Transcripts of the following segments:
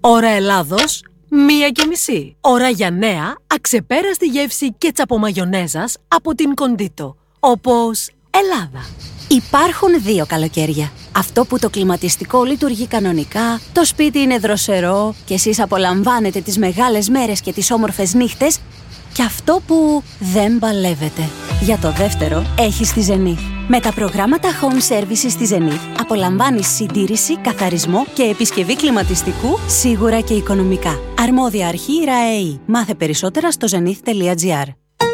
Ώρα Ελλάδος, 1:30. Ώρα για νέα, αξεπέραστη γεύση κέτσαπο μαγιονέζας από την Κοντίτο. Όπως Ελλάδα. Υπάρχουν δύο καλοκαίρια. Αυτό που το κλιματιστικό λειτουργεί κανονικά, το σπίτι είναι δροσερό και εσείς απολαμβάνετε τις μεγάλες μέρες και τις όμορφες νύχτες, και αυτό που δεν παλεύετε. Για το δεύτερο έχεις τη Zenith. Με τα προγράμματα Home Services στη Zenith απολαμβάνεις συντήρηση, καθαρισμό και επισκευή κλιματιστικού σίγουρα και οικονομικά. Αρμόδια αρχή ΡΑΕΗ. Μάθε περισσότερα στο zenith.gr.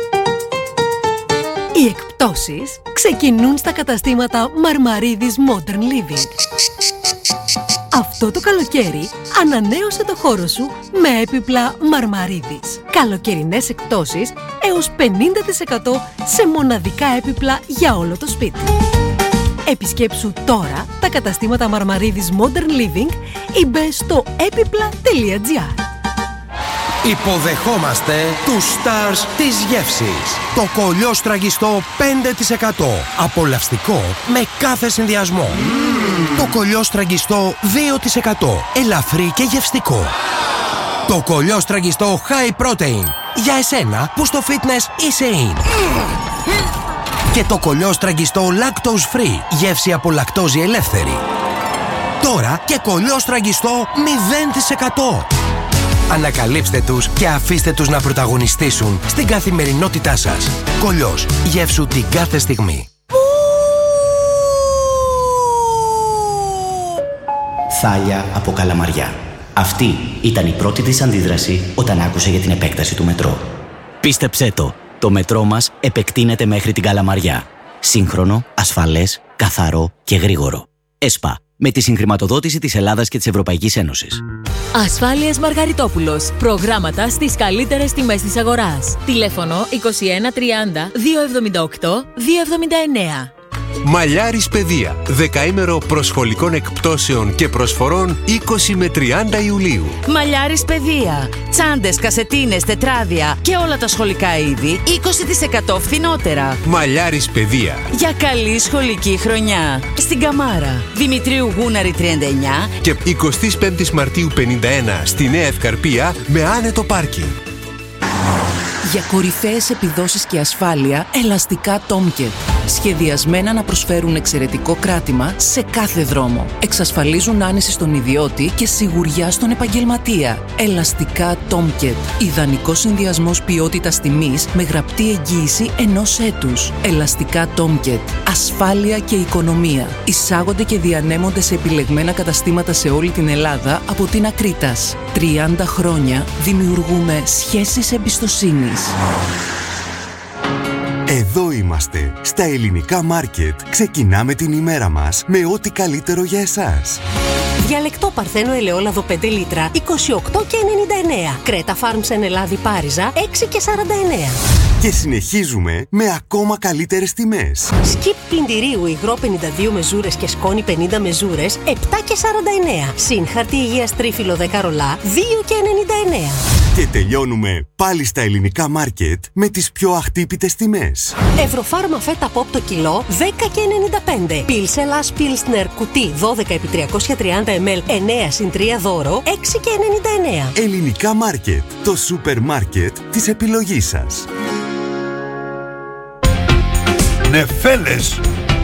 Οι εκπτώσεις ξεκινούν στα καταστήματα Μαρμαρίδης Modern Living. Αυτό το καλοκαίρι ανανέωσε το χώρο σου με έπιπλα Μαρμαρίδης. Καλοκαιρινές εκπτώσεις έως 50% σε μοναδικά έπιπλα για όλο το σπίτι. Επισκέψου τώρα τα καταστήματα Μαρμαρίδης Modern Living ή μπες στο έπιπλα.gr. Υποδεχόμαστε τους stars της γεύσης. Το κολλιό στραγγιστό 5%. Απολαυστικό με κάθε συνδυασμό. Το κολλιό στραγγιστό 2%. Ελαφρύ και γευστικό. Το κολλιό στραγγιστό high protein. Για εσένα που στο fitness είσαι in. Και το κολλιό στραγγιστό lactose free. Γεύση από λακτόζη ελεύθερη. Τώρα και κολλιό στραγγιστό 0%. Ανακαλύψτε τους και αφήστε τους να πρωταγωνιστήσουν στην καθημερινότητά σας. Κολλιός. Γεύσου την κάθε στιγμή. Θάλια από Καλαμαριά. Αυτή ήταν η πρώτη της αντίδραση όταν άκουσε για την επέκταση του μετρό. Πίστεψέ το μετρό μας επεκτείνεται μέχρι την Καλαμαριά. Σύγχρονο, ασφαλές, καθαρό και γρήγορο. ΕΣΠΑ. Με τη συγχρηματοδότηση της Ελλάδας και της Ευρωπαϊκής Ένωσης. Ασφάλειες Μαργαριτόπουλος. Προγράμματα στις καλύτερες τιμές της αγοράς. Τηλέφωνο 21 30 278 279. Μαλλιάρης Παιδεία. Δεκαήμερο προσχολικών εκπτώσεων και προσφορών 20 με 30 Ιουλίου. Μαλλιάρης Παιδεία. Τσάντες, κασετίνες, τετράδια και όλα τα σχολικά είδη 20% φθηνότερα. Μαλλιάρης Παιδεία. Για καλή σχολική χρονιά. Στην Καμάρα. Δημητρίου Γούναρη 39 και 25 Μαρτίου 51 στη Νέα Ευκαρπία με άνετο πάρκινγκ. Για κορυφαίες επιδόσεις και ασφάλεια, ελαστικά Tomcat. Σχεδιασμένα να προσφέρουν εξαιρετικό κράτημα σε κάθε δρόμο. Εξασφαλίζουν άνεση στον ιδιώτη και σιγουριά στον επαγγελματία. Ελαστικά Tomcat. Ιδανικός συνδυασμός ποιότητας τιμής με γραπτή εγγύηση 1 έτους. Ελαστικά Tomcat. Ασφάλεια και οικονομία. Εισάγονται και διανέμονται σε επιλεγμένα καταστήματα σε όλη την Ελλάδα από την Ακρίτας. 30 χρόνια δημιουργούμε σχέσεις εμπιστοσύνης. Εδώ είμαστε, στα Ελληνικά Μάρκετ. Ξεκινάμε την ημέρα μας με ό,τι καλύτερο για εσάς. Διαλεκτό Παρθένο ελαιόλαδο 5 λίτρα 28,99. Κρέτα Farms εν Ελλάδη Πάριζα 6,49. Και συνεχίζουμε με ακόμα καλύτερες τιμές. Σκιπ πλυντηρίου υγρό 52 μεζούρες και σκόνη 50 μεζούρες 7,49. Συν χαρτί υγείας τρίφυλλο 10 ρολά 2,99. Και τελειώνουμε πάλι στα Ελληνικά Μάρκετ με τις πιο αχτύπητες τιμές. Ευρωφάρμα φέτα pop το κιλό 10,95. Πίλσελας Πίλσνερ κουτί 12x330 ml 9 συν 3 δώρο 6,99. Ελληνικά Μάρκετ, το σούπερ μάρκετ της επιλογής σας. Νεφέλες.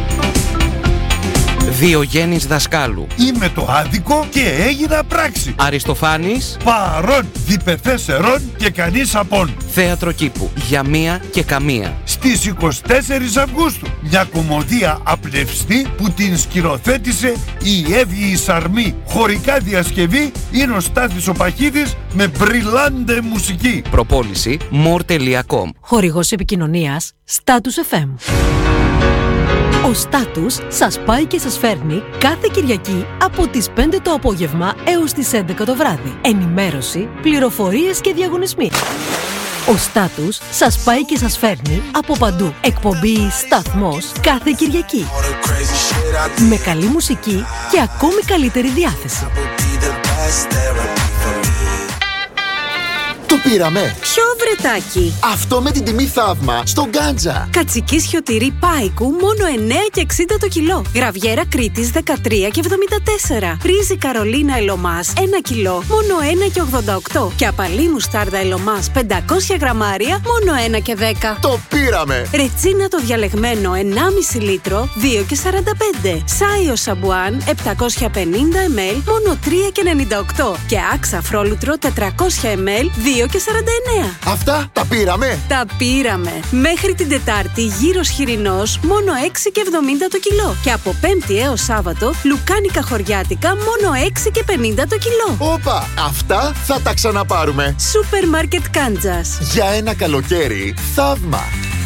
Διογέννης Δασκάλου. Είμαι το άδικο και έγινα πράξη. Αριστοφάνης. Παρών, διπεθέσερον και κανείς απόν. Θέατρο Κήπου. Για μία και καμία. Στις 24 Αυγούστου. Μια κομμωδία απλευστή που την σκηνοθέτησε η Εύη η Σαρμή. Χωρικά διασκευή είναι ο Στάθης ο Παχίδης με μπριλάντε μουσική. Προπόληση more.com. Χορηγός επικοινωνίας Status FM. Ο Στάτους σας πάει και σας φέρνει κάθε Κυριακή από τις 5 το απόγευμα έως τις 11 το βράδυ. Ενημέρωση, πληροφορίες και διαγωνισμοί. Ο Στάτους σας πάει και σας φέρνει από παντού. Εκπομπή «Σταθμός» κάθε Κυριακή. Με καλή μουσική και ακόμη καλύτερη διάθεση. Το πήραμε. Ποιο βρετάκι? Αυτό με την τιμή θαύμα στο Γκάντζα. Κατσική σιωτηρή Πάικου μόνο 9,60 το κιλό. Γραβιέρα Κρήτης 13,74. Ρύζι Καρολίνα Ελωμάς 1 κιλό μόνο 1,88. Και απαλή μουστάρδα Ελωμάς 500 γραμμάρια μόνο 1,10. Το πήραμε. Ρετσίνα το διαλεγμένο 1,5 λίτρο 2,45. Σάιο Σαμπουάν 750 ml μόνο 3,98. Και Άξα Φρόλουτρο 400 ml 2,49. Αυτά τα πήραμε. Τα πήραμε. Μέχρι την Τετάρτη γύρος χοιρινός μόνο 6,70 το κιλό. Και από Πέμπτη έως Σάββατο λουκάνικα χωριάτικα μόνο 6,50 το κιλό. Όπα, αυτά θα τα ξαναπάρουμε. Σούπερ Μάρκετ Κάντζας. Για ένα καλοκαίρι θαύμα.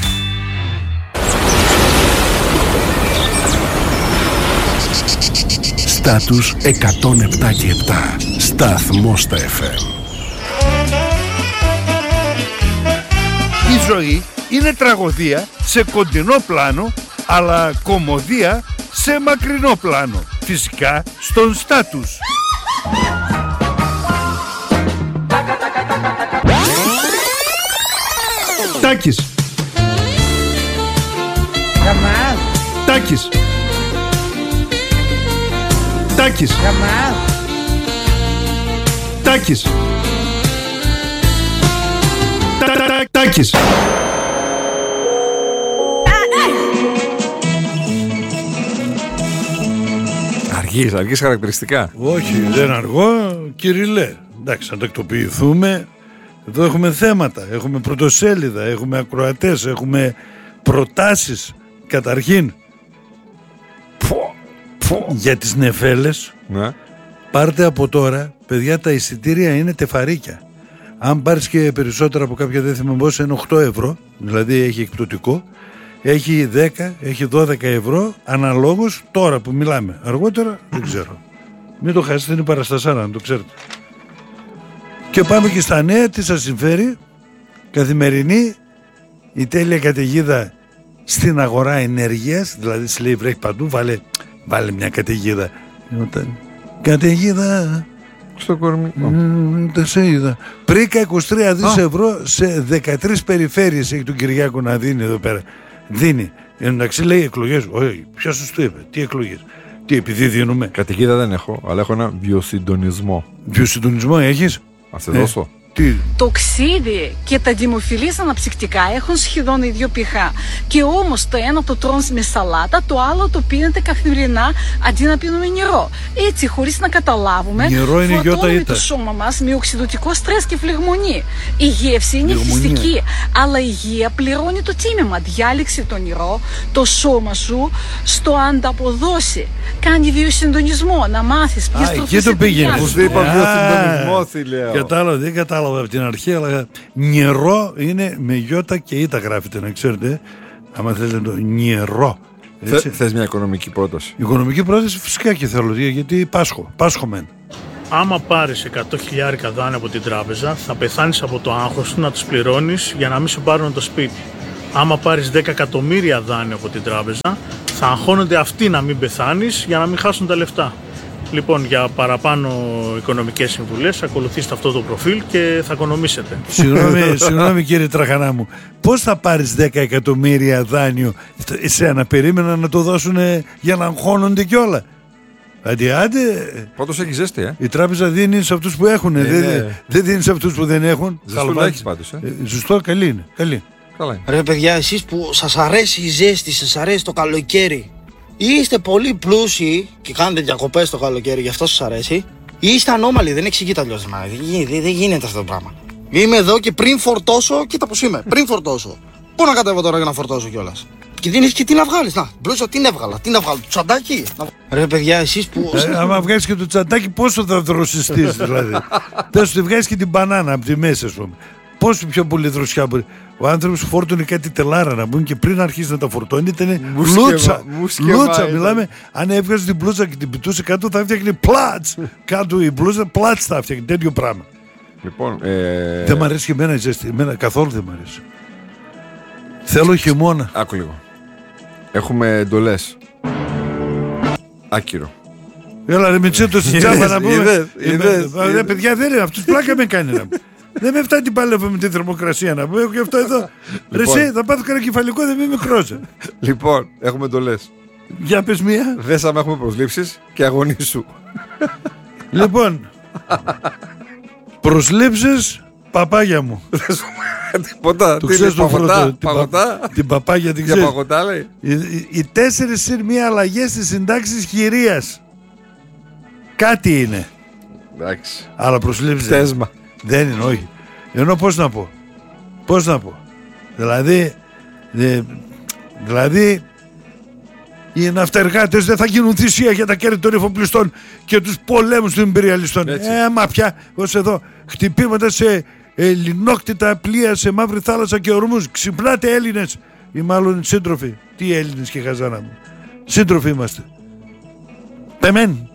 Στάτους 107 και 7. Σταθμός στα FM. Η ζωή είναι τραγωδία σε κοντινό πλάνο, αλλά κωμωδία σε μακρινό πλάνο. Φυσικά στον Στάτους. Τάκης. Τάκης. Τάκης. Τάκης. Τάκης. Αργείς χαρακτηριστικά. Όχι, δεν αργώ, Κυριλέ. Εντάξει, να τακτοποιηθούμε. Εδώ έχουμε θέματα, έχουμε πρωτοσέλιδα, έχουμε ακροατές, έχουμε προτάσεις. Καταρχήν, για τις νεφέλες, ναι. Πάρτε από τώρα, παιδιά, τα εισιτήρια είναι τεφαρίκια. Αν πάρεις και περισσότερα από κάποια, δεν θυμάμαι πόσο, είναι 8 ευρώ, δηλαδή έχει εκπτωτικό, έχει 10, έχει 12 ευρώ, αναλόγως τώρα που μιλάμε. Αργότερα δεν ξέρω. Μην το χάσετε, είναι παραστασάρα, να το ξέρετε. Και πάμε και στα νέα, τι σας συμφέρει. Καθημερινή, η τέλεια καταιγίδα στην αγορά ενέργειας, δηλαδή σε λέει βρέχει παντού, βάλε μια καταιγίδα. Καταιγίδα στο κορμί. Τα σε είδα. Πρίκα 23 δις ευρώ σε 13 περιφέρειες έχει τον Κυριάκο να δίνει εδώ πέρα. Δίνει. Εντάξει, λέει εκλογές. Όχι, ποιος σας το είπε, τι εκλογές. Τι, επειδή δίνουμε. Καταιγίδα δεν έχω, αλλά έχω ένα βιοσυντονισμό. Βιοσυντονισμό έχεις? Ας σε δώσω. Το ξύδι και τα δημοφιλείς αναψυκτικά έχουν σχεδόν ίδιο pH. Και όμως το ένα το τρώνε με σαλάτα, το άλλο το πίνετε καθημερινά αντί να πίνουμε νερό. Έτσι, χωρίς να καταλάβουμε, φορτώνουμε το σώμα μας με οξυδοτικό στρες και φλεγμονή. Η γεύση είναι φυσική, αλλά η υγεία πληρώνει το τίμημα. Διάλεξε το νερό, το σώμα σου στο ανταποδώσει. Κάνει βιοσυντονισμό, να μάθεις ποιες τροφές επηρεάζουν. Κατάλαβα, δεν κατάλαβα από την αρχή, αλλά νερό είναι με γιώτα και ήτα γράφεται, να ξέρετε. Άμα θέλετε το νερό. Θες μια οικονομική πρόταση? Οικονομική πρόταση φυσικά και θέλω, γιατί πάσχω μεν. Άμα πάρεις 100.000 δάνεια από την τράπεζα, θα πεθάνεις από το άγχος του να τους πληρώνεις για να μην σου πάρουν το σπίτι. Άμα πάρεις 10 εκατομμύρια δάνεια από την τράπεζα, θα αγχώνονται αυτοί να μην πεθάνεις για να μην χάσουν τα λεφτά. Λοιπόν, για παραπάνω οικονομικές συμβουλές, ακολουθήστε αυτό το προφίλ και θα οικονομήσετε. Συγγνώμη κύριε Τραχανά μου, πώς θα πάρεις 10 εκατομμύρια δάνειο εσένα? Περίμενα να το δώσουν για να αγχώνονται κιόλα. Άντε. Πάντως έχει ζέστη, Η τράπεζα δίνει σε αυτούς που έχουν, δεν δίνει σε αυτούς που δεν έχουν. Ζεστούλα έχεις πάντως. Ζωστό, καλή είναι. Καλή. Ρε παιδιά, εσείς που σας αρέσει η ζέστη, σας αρέσει το καλοκαίρι, ή είστε πολύ πλούσιοι και κάνετε διακοπές το καλοκαίρι, γι' αυτό σας αρέσει, ή είστε ανώμαλοι, δεν εξηγείται αλλιώς. Δεν γίνεται αυτό το πράγμα. Είμαι εδώ και πριν φορτώσω, κοίτα πως είμαι, πριν φορτώσω. Πού να κατέβω τώρα για να φορτώσω κιόλας? Και δίνεις και τι να βγάλεις? Να, μπλούζα, τι να βγάλω, το τσαντάκι. Ρε παιδιά, εσείς που. Άμα βγάλεις και το τσαντάκι, πόσο θα δροσιστείς δηλαδή? Πες ότι βγάλεις και την μπανάνα από τη μέση, ας πούμε. Πόσο πιο πολύ δροσιά μπορεί. Ο άνθρωπος φόρτωνε κάτι τελάρα να μπουν και πριν αρχίσει να τα φορτώνει ήταν λούτσα. Μιλάμε, αν έβγαζε την μπλούζα και την πητούσε κάτω, θα έφτιαχνε πλάτς. Κάτω η μπλούζα, πλάτς θα έφτιαχνε. Τέτοιο πράγμα. Λοιπόν, δεν μ' αρέσει και εμένα η ζέστη. Εμένα καθόλου δεν μ' αρέσει. Θέλω χειμώνα. Άκου λίγο. Έχουμε εντολές. Άκυρο. Έλα ρε Μητσέτο στην τσάπα να πούμε. Ρε παιδιά, δεν είναι αυτός, πλάκα με κάνει. Δεν με φτάνει παλεύω με τη θερμοκρασία να πω. Έχω και αυτό εδώ. Λοιπόν. Εσύ θα πάθω κανένα κεφαλικό, δεν είμαι μικρός. Λοιπόν, έχουμε εντολές. Για πες μία. Δέσαμε, έχουμε προσλήψεις και αγωνίσου. Λοιπόν, προσλήψεις παπάγια μου. Τίποτα. Το ξέρεις το πρώτο. Παγωτά. Την παπάγια την Για ξέρεις. παγωτά λέει. Οι 4 συν μία αλλαγές στις συντάξεις χειρίας. Κάτι είναι. Εντάξει. Αλλά προσλήψεις. Τέσμα. Δεν είναι, όχι. Ενώ πώς να πω. Δηλαδή οι ναυτεργάτες δεν θα γίνουν θυσία για τα κέρδη των εφοπλιστών και τους πολέμους των υπεριαλιστών. Μα πια ως εδώ χτυπήματα σε ελληνόκτητα πλοία σε μαύρη θάλασσα και ορμούς. Ξυπνάτε Έλληνες, ή μάλλον σύντροφοι. Τι Έλληνες και χαζάνα μου. Σύντροφοι είμαστε. Πεμέν.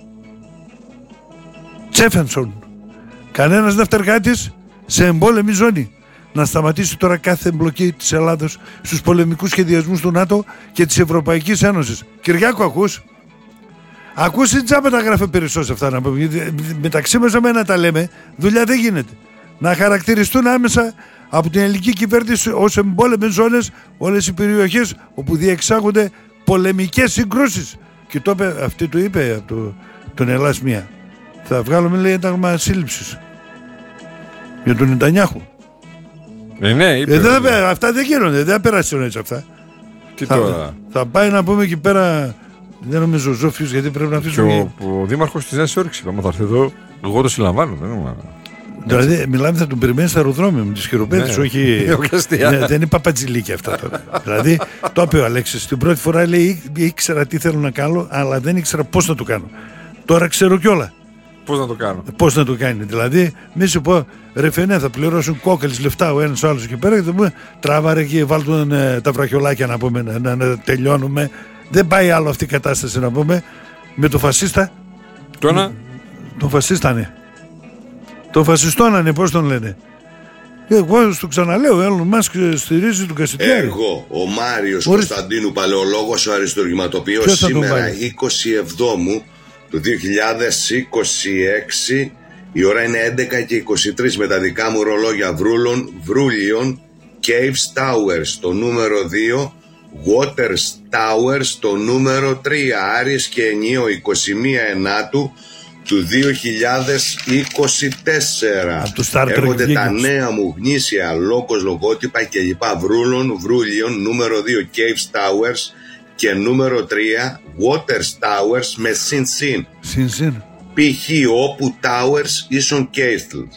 Τσέφενσον. Κανένας ναυτεργάτης σε εμπόλεμη ζώνη. Να σταματήσει τώρα κάθε εμπλοκή της Ελλάδος στους πολεμικούς σχεδιασμούς του ΝΑΤΟ και της Ευρωπαϊκής Ένωσης. Κυριάκο, ακούς? Ακούς ή τζάμπα τα γράφε περισσότερο σε αυτά να πούμε. Μεταξύ μας εμένα τα λέμε, δουλειά δεν γίνεται. Να χαρακτηριστούν άμεσα από την ελληνική κυβέρνηση ως εμπόλεμες ζώνες όλες οι περιοχές όπου διεξάγονται πολεμικές συγκρούσεις. Και το είπε, αυτή του είπε από τον Ελλάς μία. Θα βγάλουμε, λέει, ένταγμα σύλληψης για τον Νετανιάχου. Ναι, είπε. Αυτά δεν γίνονται, δεν θα περάσουν έτσι αυτά. Τι τώρα. Θα πάει να πούμε εκεί πέρα. Δεν νομίζω ο Ζόφιος, γιατί πρέπει να αφήσουμε. Και ο δήμαρχος της Νέας Υόρκης είπε: θα έρθει εδώ, εγώ το συλλαμβάνω. Δηλαδή, μιλάμε, θα τον περιμένει στα αεροδρόμια με τις χειροπέδες, όχι. Δεν είναι παπατζηλίκια αυτά τώρα. Δηλαδή, το είπε ο Αλέξης. Την πρώτη φορά λέει: ήξερα τι θέλω να κάνω, αλλά δεν ήξερα πώς να το κάνω. Τώρα ξέρω κιόλα. Πώς να το κάνω. Πώς να το κάνει. Δηλαδή, μη σου πω, ρε φαινέ, θα πληρώσουν κόκκαλες λεφτά ο ένας ο άλλος εκεί πέρα και θα πούμε τράβαρε και βάλτουν τα βραχιολάκια να πούμε, να τελειώνουμε. Δεν πάει άλλο αυτή η κατάσταση να πούμε με το φασίστα. Τον φασίστανε. Τον φασιστώνανε, πώς τον λένε. Εγώ στο ξαναλέω, ο Έλλον Μάσκ στηρίζει τον Κασιτιάρη. Εγώ, ο Μάριος Κωνσταντίνου, παλαιολόγος, ο αριστουργηματοποιός, σήμερα 27 του 2026, η ώρα είναι 11:23 με τα δικά μου ρολόγια Βρούλιον, Caves Towers το νούμερο 2, Waters Towers το νούμερο 3, Άρης και Ενίο 21 Ενάτου του 2024. Έρχονται τα νέα μου γνήσια λόγος, λογότυπα και λοιπά. Βρούλιον νούμερο 2 Caves Towers και νούμερο 3 Waters Towers με συν. π.χ. όπου Towers ίσον Castles.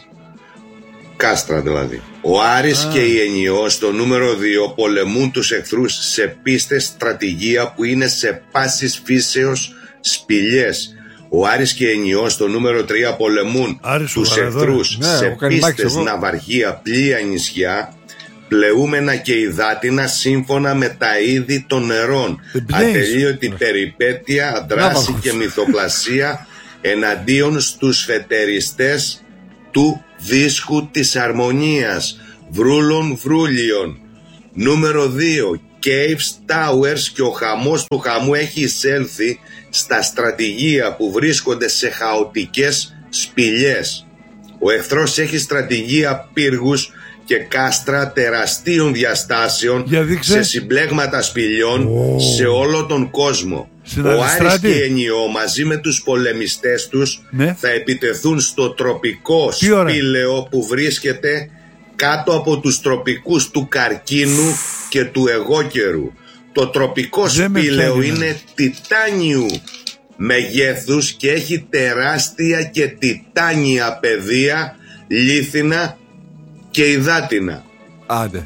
Κάστρα δηλαδή. Ο Άρης και η Ενιό στο νούμερο 2 πολεμούν τους εχθρούς σε πίστες στρατηγία που είναι σε πάσης φύσεως σπηλιές. Ο Άρης και η Ενιό στο νούμερο 3 πολεμούν τους εχθρούς σε πίστες ναυαρχία, πλοία, νησιά, πλεούμενα και υδάτινα σύμφωνα με τα είδη των νερών. Ατελείωτη περιπέτεια, δράση και μυθοπλασία εναντίον στους φετεριστές του δίσκου της αρμονίας. Βρούλιον. Νούμερο 2 Caves Towers, και ο χαμός του χαμού έχει εισέλθει στα στρατηγία που βρίσκονται σε χαοτικές σπηλιές. Ο εχθρός έχει στρατηγία πύργους και κάστρα τεραστίων διαστάσεων σε συμπλέγματα σπηλιών σε όλο τον κόσμο. Ο Άρης και η Ενιό μαζί με τους πολεμιστές τους θα επιτεθούν στο τροπικό σπήλαιο που βρίσκεται κάτω από τους τροπικούς του καρκίνου και του εγώκερου. Το τροπικό σπήλαιο είναι τιτάνιου μεγέθους και έχει τεράστια και τιτάνια πεδία, λίθινα και υδάτινα. Άντε.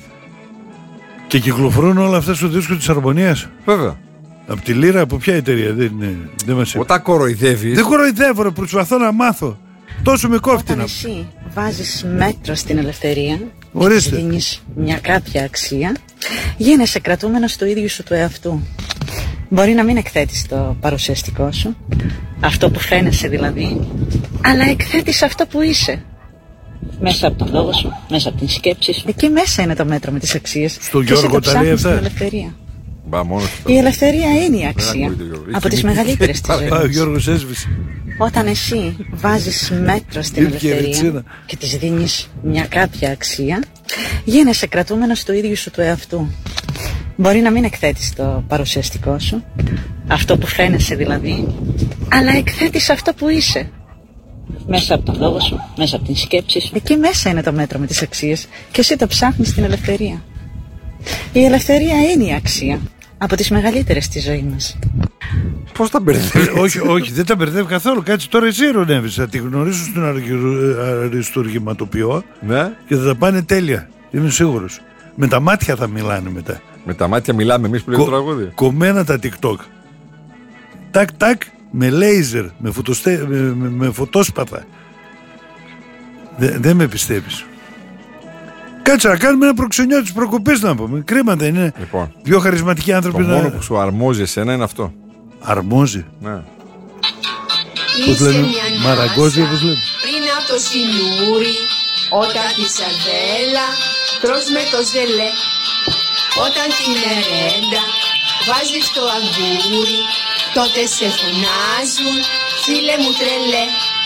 Και κυκλοφορούν όλα αυτά στο δίσκο της αρμονίας. Βέβαια. Από τη Λύρα, από ποια εταιρεία? Δεν μας είπε. Όταν κοροϊδεύεις. Δεν κοροϊδεύω, ρε, προσπαθώ να μάθω. Τόσο με κόφτει. Όταν εσύ βάζεις μέτρο στην ελευθερία, ορίστε, δίνεις μια κάποια αξία, γίνεσαι κρατούμενος του ίδιου σου του εαυτού. Μπορεί να μην εκθέτεις το παρουσιαστικό σου, αυτό που φαίνεσαι δηλαδή, αλλά εκθέτεις αυτό που είσαι. Μέσα από τον λόγο σου, μέσα από την σκέψη σου. Εκεί μέσα είναι το μέτρο με τις αξίες. Στο Γιώργο τα λέει αυτά. Ελευθερία. Η ελευθερία είναι η αξία. Από τις μεγαλύτερες της ζωής. Ο Γιώργος έσβησε. Όταν εσύ βάζεις μέτρο στην ελευθερία και της δίνεις μια κάποια αξία, γίνεσαι κρατούμενος του ίδιου σου του εαυτού. Μπορεί να μην εκθέτεις το παρουσιαστικό σου, αυτό που φαίνεσαι δηλαδή, αλλά εκθέτεις αυτό που είσαι. Μέσα από τον λόγο σου, μέσα από την σκέψη σου. Εκεί μέσα είναι το μέτρο με τις αξίες και εσύ το ψάχνεις στην ελευθερία. Η ελευθερία είναι η αξία, από τις μεγαλύτερες στη ζωή μας. Πώς τα μπερδεύει? όχι, δεν τα μπερδεύει καθόλου. Κάτσε τώρα, εσύ ειρωνεύεις. Θα τη γνωρίσω στον αριστουργηματοποιό, ναι, και θα τα πάνε τέλεια. Είμαι σίγουρος. Με τα μάτια θα μιλάνε μετά. Με τα μάτια μιλάμε εμείς που λέμε τραγούδι. Κομμένα τα TikTok. Τάκ τάκ, με λέιζερ, με φωτόσπαθα. Δεν με πιστεύεις. Κάτσε να κάνουμε ένα προξενιό της προκοπής, να πούμε. Κρίμα δεν είναι? Λοιπόν, πιο χαρισματικοί άνθρωποι. Το μόνο που σου αρμόζει εσένα είναι αυτό. Αρμόζει? Ναι. Πώς λένε? Μαραγκόζει, όπως λένε. Πριν από το σιλούρι, όταν τη σαρδέλα τρως με το ζελέ. Όταν τη μερέντα βάζεις το αγγούρι, τότε σε φωνάζουν φίλε μου τρελέ.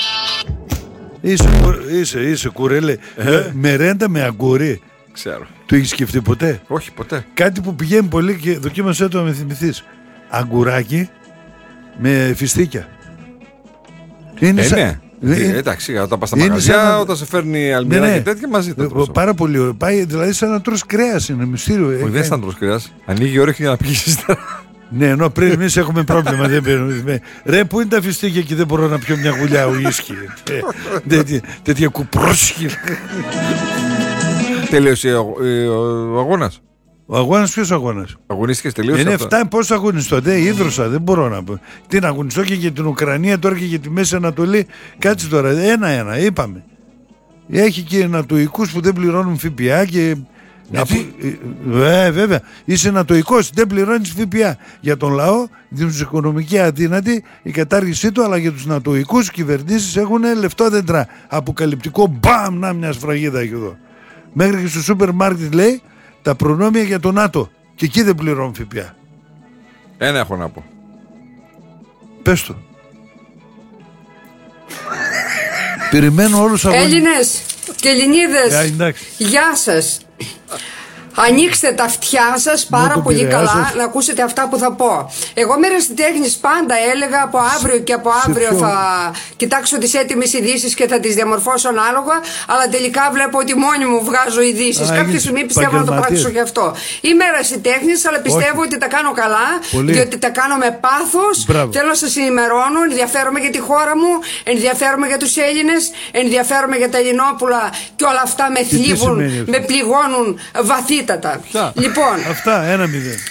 Είσαι κουρέλε. Μερέντα με αγκούρι. Ξέρω. Το έχεις σκεφτεί ποτέ? Όχι, ποτέ. Κάτι που πηγαίνει πολύ και δοκίμασέ το να με θυμηθείς. Αγκουράκι με φιστίκια. Ναι. Εντάξει, όταν πας στα μαγαζιά, όταν σε φέρνει αλμυρά και τέτοια, μαζί τα τρως. Πάρα πολύ ωραίο. Πάει δηλαδή σαν να τρως κρέας, είναι μυστήριο. Όχι, δεν σαν να τρως κρέας. Ανοίγει όρεξη για να πηγείς. Ναι, ενώ πριν εμείς έχουμε πρόβλημα. Ρε, πού είναι τα φιστίκια και δεν μπορώ να πιω μια γουλιά ουίσκι. Τέτοια κουπρόσχη. Τελείωσε ο αγώνας. Ο αγώνας, ποιος αγώνας? Αγωνίστηκες, τελείωσε? Είναι 7, πώς αγωνιστώ? Ίδρωσα, δεν μπορώ να πω. Τι να αγωνιστώ και για την Ουκρανία τώρα και για τη Μέση Ανατολή? Κάτσε τώρα, ένα-ένα, είπαμε. Έχει και ανατοϊκούς που δεν πληρώνουν ΦΠΑ και... Βέβαια, είσαι ανατοϊκός, δεν πληρώνεις ΦΠΑ. Για τον λαό, την οικονομική αδύνατη, η κατάργησή του, αλλά για τους ανατοϊκούς κυβερνήσεις έχουν λεφτόδεντρα. Αποκαλυπτικό, μπαμ, να μια σφραγίδα έχει εδώ. Μέχρι και στο σούπερ μάρκετ λέει τα προνόμια για τον ΝΑΤΟ. Και εκεί δεν πληρώνουν ΦΠΑ. Ένα έχω να πω. Πες το. Περιμένω όλους τους αγώνες. Έλληνες και Ελληνίδες, γεια σας. Ανοίξτε τα αυτιά σας πάρα πολύ καλά να ακούσετε αυτά που θα πω. Εγώ με ερασιτέχνης πάντα έλεγα από αύριο και από αύριο θα κοιτάξω τις έτοιμες ειδήσεις και θα τις διαμορφώσω ανάλογα, αλλά τελικά βλέπω ότι μόνη μου βγάζω ειδήσεις. Κάποια στιγμή πιστεύω να το πράξω γι' αυτό. Είμαι ερασιτέχνης, αλλά πιστεύω ότι τα κάνω καλά, διότι τα κάνω με πάθος. Θέλω να σας ενημερώνω, ενδιαφέρομαι για τη χώρα μου, ενδιαφέρομαι για τους Έλληνες, ενδιαφέρομαι για τα Ελληνόπουλα και όλα αυτά με θλίβουν, με πληγώνουν βαθύτερα. Λοιπόν, αυτά 1-0.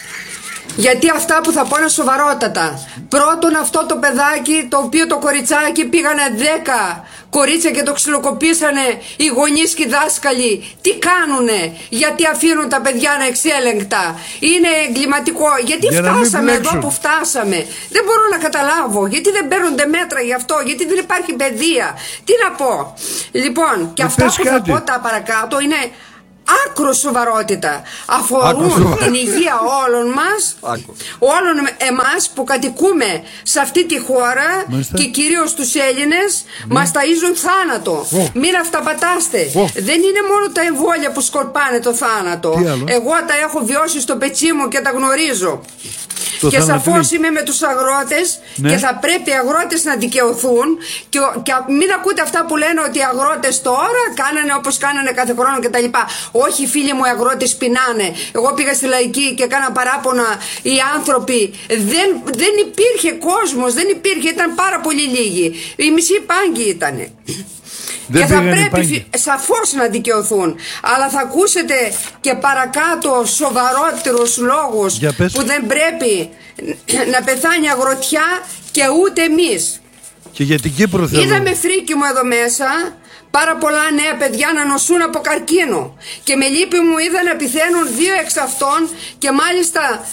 Γιατί αυτά που θα πω είναι σοβαρότατα. Πρώτον, αυτό το παιδάκι, το οποίο το κοριτσάκι πήγανε 10 κορίτσια και το ξυλοκοπήσανε οι γονείς και οι δάσκαλοι. Τι κάνουνε? Γιατί αφήνουν τα παιδιά να εξέλεγκτα? Είναι εγκληματικό. Γιατί φτάσαμε εδώ που φτάσαμε? Δεν μπορώ να καταλάβω. Γιατί δεν παίρνονται μέτρα γι' αυτό? Γιατί δεν υπάρχει παιδεία? Τι να πω? Λοιπόν, και αυτά που θα πω τα παρακάτω είναι άκρο σοβαρότητα. Αφορούν την υγεία όλων μας, όλων εμάς που κατοικούμε σε αυτή τη χώρα. Μάλιστα. Και κυρίως τους Έλληνες. Μας ταΐζουν θάνατο. Μην αυταπατάστε. Δεν είναι μόνο τα εμβόλια που σκορπάνε το θάνατο. Εγώ τα έχω βιώσει στο πετσί μου και τα γνωρίζω. Και σαφώς είμαι με τους αγρότες, και θα πρέπει οι αγρότες να δικαιωθούν. Και μην ακούτε αυτά που λένε ότι οι αγρότες τώρα κάνανε όπως κάνανε κάθε χρόνο κτλ. Όχι, φίλοι μου, οι αγρότες πεινάνε. Εγώ πήγα στη Λαϊκή και κάνα παράπονα. Οι άνθρωποι δεν υπήρχε κόσμος, δεν υπήρχε, ήταν πάρα πολύ λίγοι. Οι μισοί πάγκοι ήτανε. Και θα πρέπει σαφώς να δικαιωθούν. Αλλά θα ακούσετε και παρακάτω σοβαρότερους λόγους που δεν πρέπει να πεθάνει αγροτιά και ούτε εμείς. Και για την Κύπρο θέλω. Είδαμε φρίκι μου εδώ μέσα πάρα πολλά νέα παιδιά να νοσούν από καρκίνο. Και με λύπη μου είδα να πεθαίνουν 2 εξ αυτών, και μάλιστα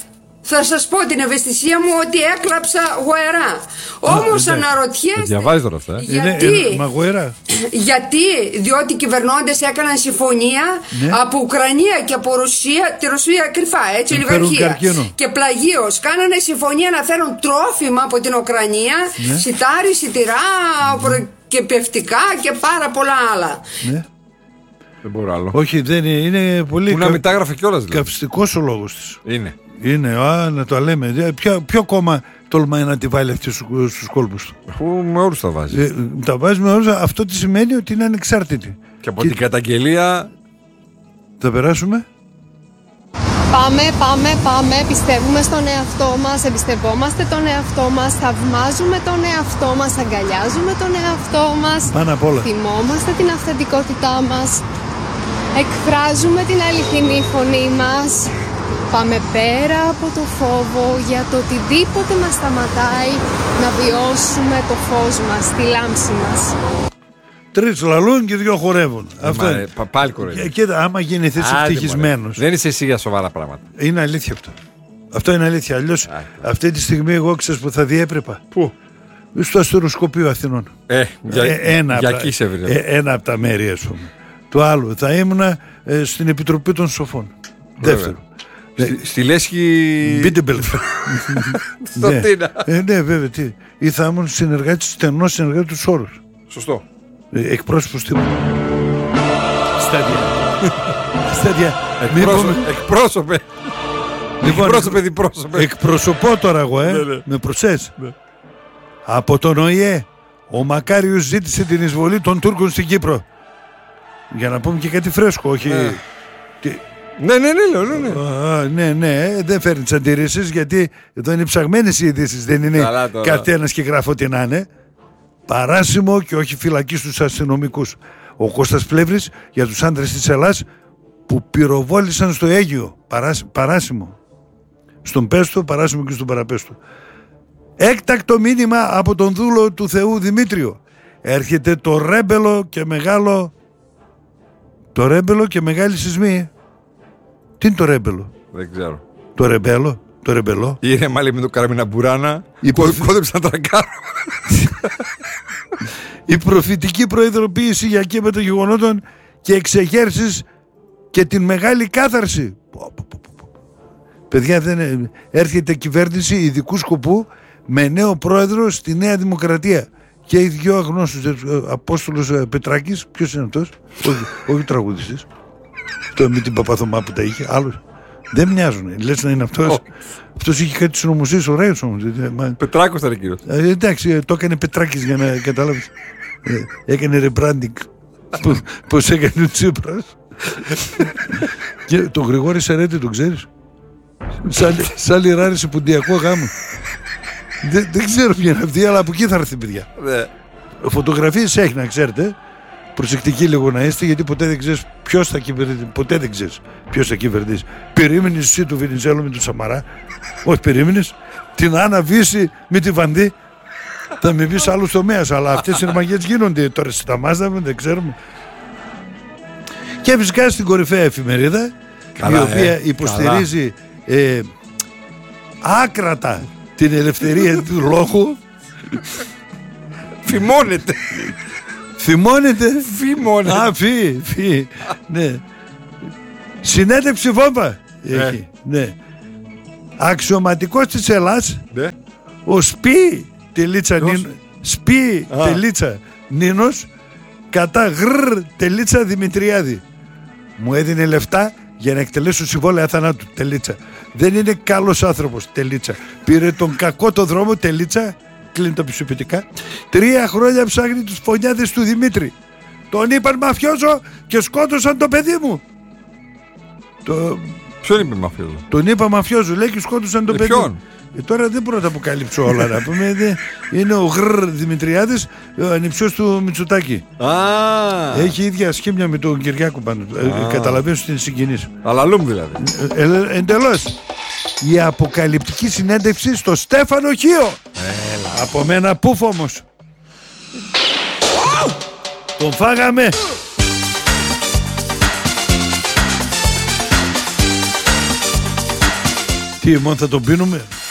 Θα σας πω την ευαισθησία μου ότι έκλαψα γοερά. Όμως αναρωτιέστε. Διαβάζει τώρα αυτά. Γιατί? Μα γοερά. Γιατί? Διότι οι κυβερνώντες έκαναν συμφωνία από Ουκρανία και από Ρωσία, τη Ρωσία κρυφά, έτσι, ολιγαρχία. Και πλαγίως κάνανε συμφωνία να φέρουν τρόφιμα από την Ουκρανία, σιτάρι, σιτηρά, προκεπευτικά και πάρα πολλά άλλα. Ναι. Δεν μπορώ άλλο. Όχι, δεν είναι πολύ. Που να μην τα έγραφε κιόλας. Καυστικός ο λόγος της. Είναι, να το λέμε. Ποιο κόμμα τολμάει να τη βάλει αυτή στους κόλπους του? Αφού με όλους τα βάζει. Τα βάζει με όλους, αυτό τι σημαίνει ότι είναι ανεξάρτητη. Και από την καταγγελία. Θα περάσουμε. Πάμε. Πιστεύουμε στον εαυτό μας, εμπιστευόμαστε τον εαυτό μας, θαυμάζουμε τον εαυτό μας, αγκαλιάζουμε τον εαυτό μας. Πάνω απ' όλα. Θυμόμαστε την αυθεντικότητά μας, εκφράζουμε την αληθινή φωνή μας. Πάμε πέρα από το φόβο για το οτιδήποτε μας σταματάει να βιώσουμε το φως μας, τη λάμψη μας. 3 λαλούν και 2 χορεύουν. Αυτό είναι. Πάλι χορεύουν. Κοίτα, άμα γεννηθείς ευτυχισμένος. Δεν είσαι εσύ για σοβαρά πράγματα. Είναι αλήθεια αυτό. Αυτό είναι αλήθεια. Αλλιώς αυτή τη στιγμή εγώ ξέρεις που θα διέπρεπα. Πού? Στο αστεροσκοπείο Αθηνών. Ένα από τα μέρη, ας πούμε. Το άλλο θα ήμουνα στην Επιτροπή των Σοφών. Δεύτερο. Στη Λέσχη. Μπίτεμπελ. Στο Τίνα. Ναι, βέβαια. Ή θα ήμουν στενός συνεργάτης του Σόρος. Σωστό. Εκπρόσωπος τύπου. Στάδια. Εκπρόσωπε. Εκπρόσωπε, διπρόσωπε. Εκπροσωπώ τώρα εγώ, με προσές. Από τον ΟΗΕ ο Μακάριος ζήτησε την εισβολή των Τούρκων στην Κύπρο. Για να πούμε και κάτι φρέσκο, όχι. Ναι, δεν φέρνει τις αντιρρήσεις, γιατί εδώ είναι ψαγμένες οι ειδήσεις. Δεν είναι καθένας και γράφω τι να είναι. Παράσημο και όχι φυλακή στους αστυνομικούς. Ο Κώστας Πλεύρης για τους άντρες της Ελλάς που πυροβόλησαν στο Αίγυο. Παράσημο. Στον Πέστο, παράσημο και στον Παραπέστο. Έκτακτο μήνυμα από τον δούλο του Θεού Δημήτριο. Έρχεται το ρέμπελο και μεγάλο. Το ρέμπελο και μεγάλη σεισμή. Τι είναι το ρέμπελο? Δεν ξέρω. Το ρεμπέλο. Το ρεμπελό. Είναι μάλλον με το Καραμίνα Μπουράνα. Κόδεψαν τρακάρο. Η προφητική προειδοποίηση για κύματα γεγονότων και εξεγέρσεις και την μεγάλη κάθαρση. Παιδιά, δεν έρχεται κυβέρνηση ειδικού σκοπού με νέο πρόεδρο στη Νέα Δημοκρατία. Και οι 2 αγνώστους. Απόστολος Πετράκης. Ποιος είναι αυτός? Όχι τραγουδιστής. Το με την Παπαθωμά που τα είχε. Άλλος. Δεν μοιάζουν. Λες να είναι αυτός. Αυτός είχε κάτι συνωμοσίες ωραίους όμως. Πετράκος ήταν κύριος. Εντάξει, το έκανε Πετράκης για να καταλάβεις. Έκανε rebranding. Πώς έκανε ο Τσίπρας. Και τον Γρηγόρη Σερέτη τον ξέρεις? Σαν λιράρι σε πουντιακό γάμο. Δεν ξέρω ποια είναι αυτή, αλλά από εκεί θα έρθει, παιδιά. Φωτογραφίες έχει, να ξέρετε. Προσεκτικοί λίγο να είστε, γιατί ποτέ δεν ξέρεις ποιος θα κυβερνήσει. Ποτέ δεν ξέρεις ποιος θα κυβερνήσει. Περίμενες εσύ του Βενιζέλο με τον Σαμαρά? Όχι, περίμενες την Άννα Βύση με τη Βανδί? Θα με πεις άλλους τομέας, αλλά αυτές οι μαγιές γίνονται τώρα στα μάζα, δεν ξέρουμε. Και φυσικά στην κορυφαία εφημερίδα, η οποία υποστηρίζει άκρατα την ελευθερία του λόγου. Φημώνεται. Θυμώνεται. Φη. Ναι. Συνέντευξη βόμβα έχει. Ναι. Αξιωματικός της Ελλάς. Ναι. Ο τελίτσα Νίνος κατά τελίτσα Δημητριάδη. Μου έδινε λεφτά για να εκτελέσω συμβόλαια θανάτου. Τελίτσα. Δεν είναι καλός άνθρωπος. Τελίτσα. Πήρε τον κακό το δρόμο. Τελίτσα. Κλείνει τα πιστοποιητικά. 3 χρόνια ψάχνει τους φωνιάδες του Δημήτρη. Τον είπαν μαφιόζο και σκότωσαν το παιδί μου. Ποιον είπε μαφιόζο? Τον είπα μαφιόζο, λέει, και σκότωσαν το παιδί μου. Τώρα δεν μπορώ να τα αποκαλύψω όλα, να πούμε. Είναι ο Δημητριάδης, ο ανιψιός του Μητσοτάκη. Έχει ίδια σχήμια με τον Κυριάκο πάνω. Καταλαβαίνω ότι είναι συγκινής. Αλαλούμ δηλαδή. Εντελώς. Η αποκαλυπτική συνέντευξη στο Στέφανο Χίο. Από μένα πούφ όμως. Τον φάγαμε. Τι, μόνο θα τον πίνουμε?